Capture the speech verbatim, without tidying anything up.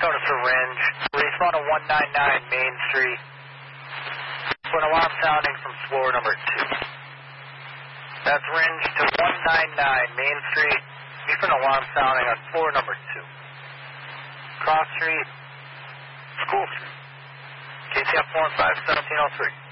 Minnesota for Ringe. Respawn to one ninety-nine Main Street. For an alarm sounding from floor number two. That's Ringe to one ninety-nine Main Street. Be for an alarm sounding on floor number two. Cross Street, School Street. K T F four one five, seventeen oh three.